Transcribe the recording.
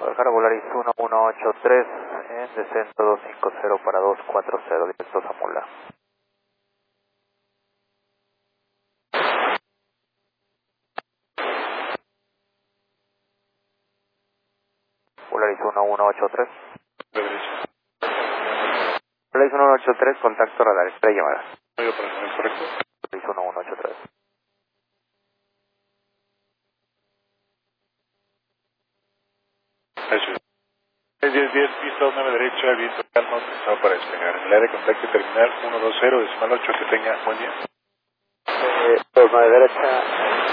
Guadalajara, Volaris 1183, en descenso 250 para 240, directo Zamula. Volaris 1183. Volaris 1183, contacto radar, espera llamada. ¿Medio operacional correcto? Volaris 1183. Eso es. 10-10, pista 9 derecha, viento calma, autorizado para despegar. En el área de contacto terminal 120, decimal 8, que tenga buen día. 29 derecha.